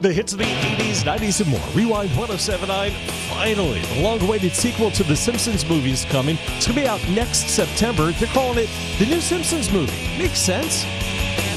The hits of the 80s, 90s, and more. Rewind 1079. Finally, the long-awaited sequel to the Simpsons movie is coming. It's going to be out next September. They're calling it the new Simpsons movie. Makes sense.